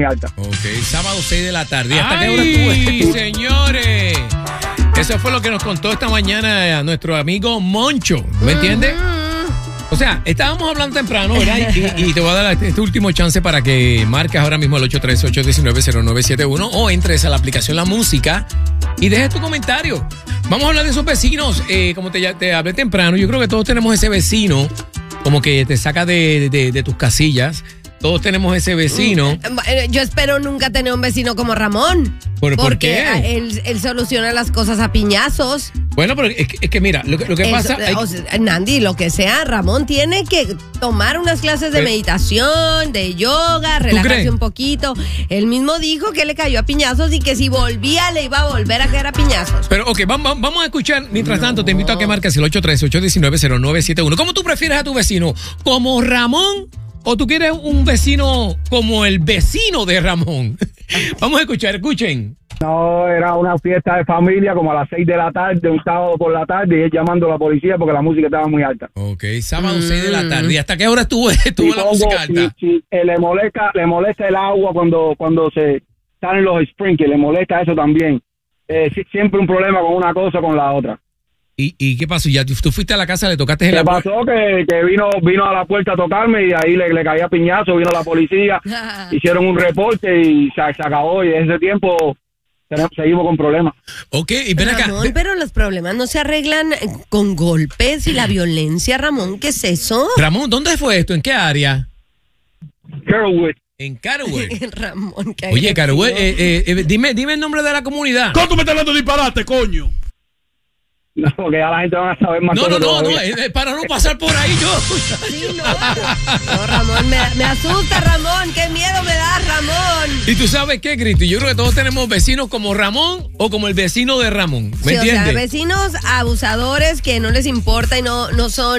alta. Ok, sábado 6 de la tarde. ¿Hasta qué hora estuvo? Señores, eso fue lo que nos contó esta mañana nuestro amigo Moncho. ¿Me entiendes? O sea, estábamos hablando temprano, ¿verdad? Y te voy a dar este último chance para que marques ahora mismo el 813-819-0971 o entres a la aplicación La Música y dejes tu comentario. Vamos a hablar de esos vecinos. Como te hablé temprano, yo creo que todos tenemos ese vecino como que te saca de tus casillas. Todos tenemos ese vecino. Yo espero nunca tener un vecino como Ramón. ¿Por qué? Él soluciona las cosas a piñazos. Bueno, pero es que mira, lo que pasa... Nandi, lo que sea, Ramón tiene que tomar unas clases de meditación, de yoga, relajarse un poquito. Él mismo dijo que le cayó a piñazos y que si volvía le iba a volver a caer a piñazos. Pero, ok, vamos a escuchar. Mientras tanto, te invito a que marques el 813-819-0971. ¿Cómo tú prefieres a tu vecino? ¿Como Ramón? ¿O tú quieres un vecino como el vecino de Ramón? Vamos a escuchen. No, era una fiesta de familia como a las 6 de la tarde, un sábado por la tarde, y él llamando a la policía porque la música estaba muy alta. Ok, sábado 6 de la tarde. ¿Y hasta qué hora estuvo la música alta? Le molesta el agua cuando se salen los sprinklers, le molesta eso también. Siempre un problema con una cosa o con la otra. ¿Y qué pasó? ¿Ya tú fuiste a la casa, le tocaste el agua? Pasó que vino a la puerta a tocarme y ahí le caía piñazo, vino la policía, hicieron un reporte y se acabó, y en ese tiempo seguimos con problemas. Ok, y ven acá. Ramón, pero los problemas no se arreglan con golpes y la violencia, Ramón. ¿Qué es eso? Ramón, ¿dónde fue esto? ¿En qué área? Carrollwood. En Carrollwood. Ramón, ¿qué? Oye, Carrollwood, dime el nombre de la comunidad. ¿Cómo tú me estás hablando de disparate, coño? No, porque ya la gente va a saber más cosas. No, para no pasar por ahí yo. Sí, no, Ramón, me asusta, Ramón. Qué miedo me da, Ramón. Y tú sabes qué, Cristi, yo creo que todos tenemos vecinos como Ramón o como el vecino de Ramón. ¿Me entiendes? O sea, vecinos abusadores que no les importa y no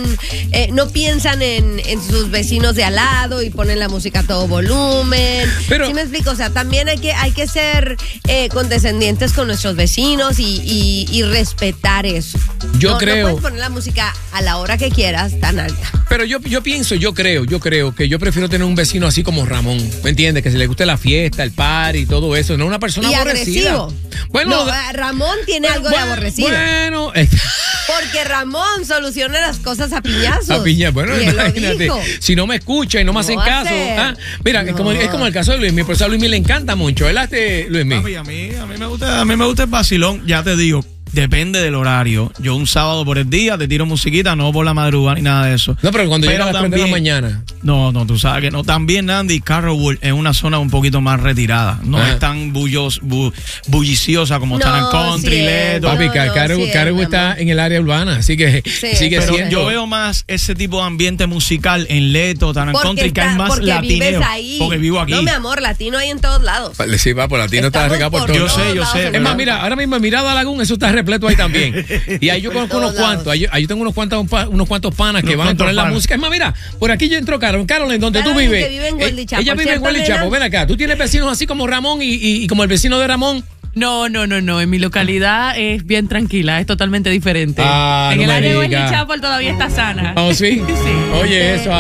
piensan en sus vecinos de al lado y ponen la música a todo volumen. Pero, ¿sí me explico? O sea, también hay que ser condescendientes con nuestros vecinos y respetar eso. Yo creo. No puedes poner la música a la hora que quieras, tan alta. Pero yo creo que yo prefiero tener un vecino así como Ramón, ¿me entiendes? Que se le guste la fiesta, el party y todo eso, no una persona aborrecida. Agresivo. Bueno, Ramón tiene algo de aborrecido. Bueno, porque Ramón soluciona las cosas a piñazos. Bueno, imagínate. Si no me escucha y no me hacen caso. Mira, es como el caso de Luismi. Por eso a Luismi le encanta mucho, ¿verdad, Luismi? A mí me gusta el vacilón, ya te digo. Depende del horario. Yo un sábado por el día te tiro musiquita, no por la madrugada ni nada de eso. No, pero cuando llega a las 3 de la mañana. No, tú sabes que no. También, Andy, Carrollwood es una zona un poquito más retirada. No es tan bulliciosa como Taran Country, Leto. Papi, Carrollwood está en el área urbana, así que sigue siendo. Yo veo más ese tipo de ambiente musical en Leto, Taran Country, que hay más latineo. Porque vivo aquí. No, mi amor, latino hay en todos lados. Sí, va, por latino está regado por todos lados. Yo sé. Es más, mira, ahora mismo en Mirada Lagún, eso está repleto ahí también. Y ahí yo conozco unos cuantos. Ahí yo tengo unos cuantos panas que van a poner la música. Es más, mira, por aquí yo entro Carolyn, donde tú vives. Ella vive en Huelva Chapo. Ven acá, ¿tú tienes vecinos así como Ramón y como el vecino de Ramón? No. En mi localidad es bien tranquila, es totalmente diferente. En el área de Huelva Chapo todavía está sana. ¿Oh, sí? Sí. Oye, eso.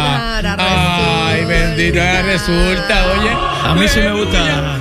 Ay, bendita, resulta, oye. A mí sí me gusta.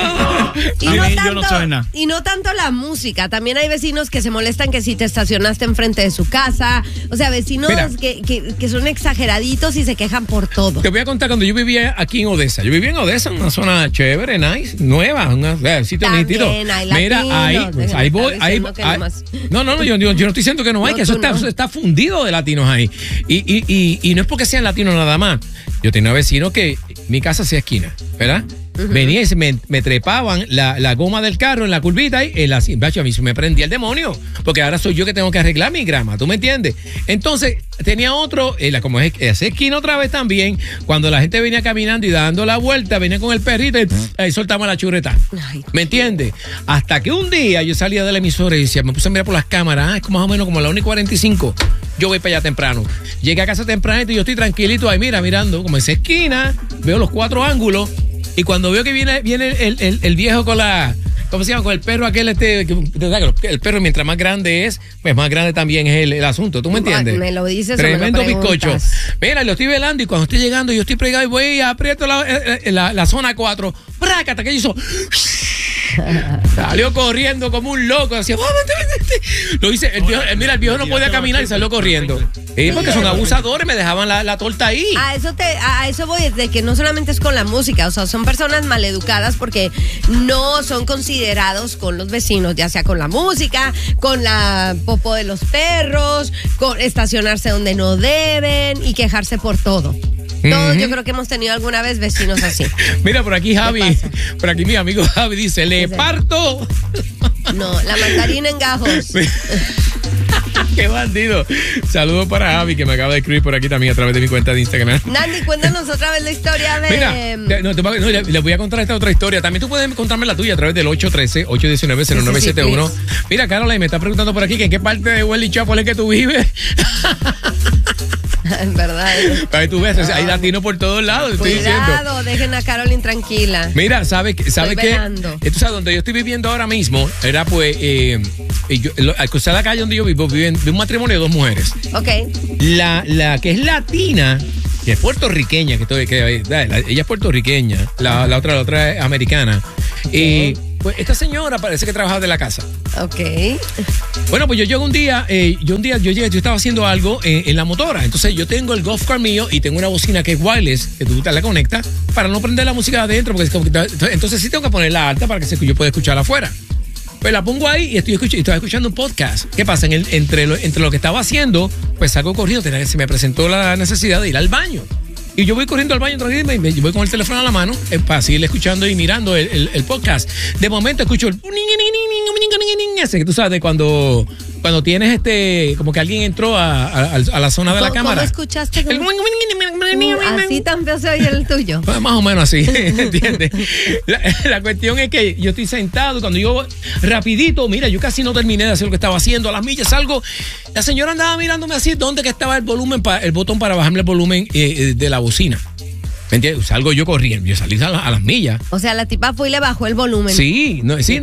Yo no soy nada. Y no tanto la música, también hay vecinos que se molestan que si te estacionaste enfrente de su casa, o sea, vecinos que son exageraditos y se quejan por todo. Te voy a contar cuando yo vivía aquí en Odessa. Yo vivía en Odessa, una zona chévere, nice, nueva, un sitio nítido. Mira, ahí voy. No, yo no estoy diciendo que no hay, que eso está fundido de latinos ahí. Y no es porque sean latinos nada más. Yo tenía vecinos que mi casa hacía esquina, ¿verdad? Venía y me trepaban la goma del carro en la curvita y a mí se me prendía el demonio, porque ahora soy yo que tengo que arreglar mi grama, ¿tú me entiendes? Entonces tenía otro, como es esa esquina otra vez también, cuando la gente venía caminando y dando la vuelta, venía con el perrito y ahí soltaba la churreta, ¿me entiendes? Hasta que un día yo salía de la emisora y decía, me puse a mirar por las cámaras, es más o menos como la 1:45, yo voy para allá temprano, llegué a casa tempranito y yo estoy tranquilito ahí, mirando como esa esquina, veo los 4 ángulos. Y cuando veo que viene el viejo con la ¿cómo se llama? Con el perro aquel, el perro mientras más grande es, pues más grande también es el asunto, ¿tú me entiendes? Me lo dices. Tremendo bizcocho. Mira, lo estoy velando y cuando estoy llegando, yo estoy pegado y voy y aprieto la zona 4, ¡brácata! Que hizo... Salió corriendo como un loco, decía, lo hice, el viejo no podía caminar y salió corriendo. Porque son abusadores, me dejaban la torta ahí. A eso voy, de que no solamente es con la música, o sea, son personas maleducadas porque no son considerados con los vecinos, ya sea con la música, con la popó de los perros, con estacionarse donde no deben y quejarse por todo. Todos yo creo que hemos tenido alguna vez vecinos así. Mira, por aquí Javi, por aquí mi amigo Javi dice, le parto. No, la mandarina en gajos. ¡Qué bandido! Saludos para Javi, que me acaba de escribir por aquí también a través de mi cuenta de Instagram. Nandi, cuéntanos otra vez la historia de... Mira, les voy a contar esta otra historia. También tú puedes contarme la tuya a través del 813-819-0971. Sí, mira, Caroline me está preguntando por aquí que en qué parte de Welly Chapel es que tú vives. En verdad. Para que tú veas, hay latinos por todos lados. Cuidado, dejen a Caroline tranquila. Mira, ¿sabes qué? Tú sabes, donde yo estoy viviendo ahora mismo, era pues, al cruzar la calle donde yo vivo, viven un matrimonio de 2 mujeres. Ok. La que es latina, que es puertorriqueña, ella es puertorriqueña, la otra es americana. Pues esta señora parece que trabajaba de la casa. Ok. Bueno, pues yo llego un día, yo estaba haciendo algo en la motora. Entonces yo tengo el golf car mío y tengo una bocina que es wireless, que tú te la conectas para no prender la música de adentro, porque entonces sí tengo que ponerla alta para que yo pueda escucharla afuera. Pues la pongo ahí y estoy escuchando un podcast. ¿Qué pasa? Entre lo que estaba haciendo, pues salgo corriendo, se me presentó la necesidad de ir al baño. Y yo voy corriendo al baño, y voy con el teléfono a la mano para seguir escuchando y mirando el podcast. De momento escucho el... ese que tú sabes, cuando tienes como que alguien entró a la zona de la cámara. ¿Cómo escuchaste? Así tan feo se oye el tuyo. Pues más o menos así, ¿entiendes? La cuestión es que yo estoy sentado, cuando yo rapidito, mira, yo casi no terminé de hacer lo que estaba haciendo, a las millas salgo, la señora andaba mirándome así, ¿dónde que estaba el volumen, el botón para bajarme el volumen de la bocina? ¿Me entiendes? Salgo yo corriendo, yo salí a las millas. O sea, la tipa fue y le bajó el volumen. Sí,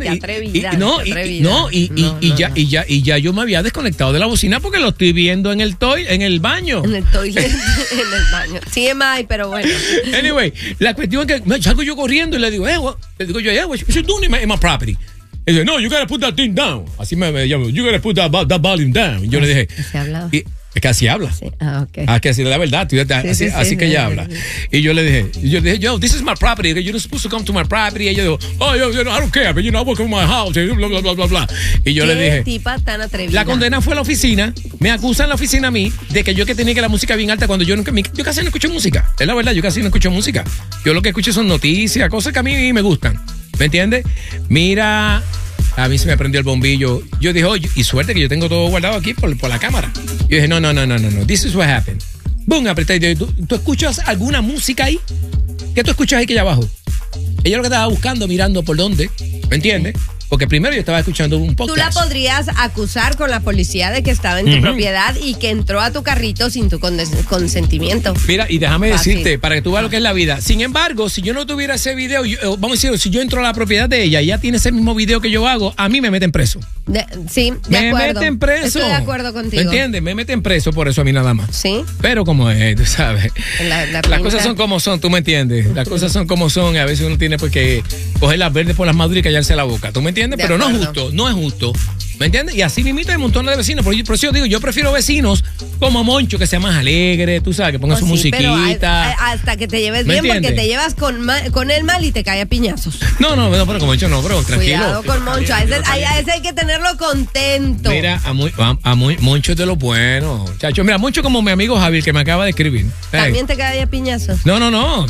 y ya yo me había desconectado de la bocina porque lo estoy viendo en el baño. En el toilet, en el baño. Sí, pero bueno. Anyway, la cuestión es que salgo yo corriendo y le digo, what you doing in my property? Y dice, no, you gotta put that thing down. Así me llamo, you gotta put that volume down. Y yo le dije, ¿se hablaba? Es que así habla. Sí. Ok. Que así es la verdad. Así que ella habla. Y yo le dije, yo, this is my property. You're not supposed to come to my property. Y ella dijo, I don't care, but I work in my house. Bla, bla, bla, bla, bla. Y yo le dije, tipa tan atrevida. La condena fue a la oficina. Me acusan en la oficina a mí de que yo que tenía que la música bien alta cuando yo casi no escucho música. Es la verdad, yo casi no escucho música. Yo lo que escucho son noticias, cosas que a mí me gustan. ¿Me entiendes? Mira... A mí se me prendió el bombillo. Yo dije, oye, y suerte que yo tengo todo guardado aquí por la cámara. Yo dije, no. This is what happened. Boom, apreté. ¿Tú escuchas alguna música ahí? ¿Qué tú escuchas ahí que allá abajo? Ella lo que estaba buscando, mirando por dónde. ¿Me entiendes? Porque primero yo estaba escuchando un podcast. Tú la podrías acusar con la policía de que estaba en tu propiedad y que entró a tu carrito sin tu consentimiento. Mira, y déjame decirte, para que tú veas lo que es la vida. Sin embargo, si yo no tuviera ese video, vamos a decir, si yo entro a la propiedad de ella y ella tiene ese mismo video que yo hago, a mí me meten preso. De acuerdo. Me meten preso. Estoy de acuerdo contigo. ¿Me entiendes? Me meten preso por eso a mí nada más. Sí. Pero como es, tú sabes. Las cosas son como son, tú me entiendes. Las cosas son como son y a veces uno tiene pues que coger las verdes por las maduras y callarse la boca. ¿Tú me entiendes? Pero no es justo. No es justo. ¿Me entiendes? Y así mismito hay un montón de vecinos. Por eso yo digo, yo prefiero vecinos como Moncho, que sea más alegre, tú sabes, que ponga su musiquita. Hasta que te lleves bien, porque te llevas con él mal y te cae a piñazos. No, pero con Moncho no, bro, tranquilo. Cuidado con Moncho. A ese hay que tenerlo contento. Mira, Moncho es de lo bueno. Chacho, mira, Moncho como mi amigo Javi, que me acaba de escribir. ¿También te cae a piñazos? No.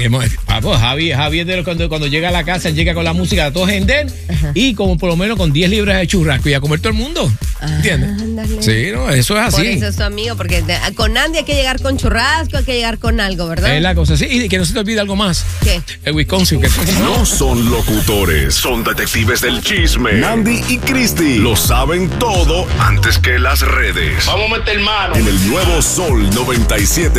Javi es de lo cuando llega a la casa, él llega con la música de todo gender y como por lo menos con 10 libras de churrasco y a comer todo el mundo. ¿Entiendes? Ándale. Sí, no, eso es así. Por eso es tu amigo, porque con Andy hay que llegar con churrasco, hay que llegar con algo, ¿verdad? Es la cosa, sí. Y que no se te olvide algo más. ¿Qué? El Wisconsin. No son locutores, son detectives del chisme. Nandi y Christy lo saben todo antes que las redes. Vamos a meter mano. En el nuevo Sol 97.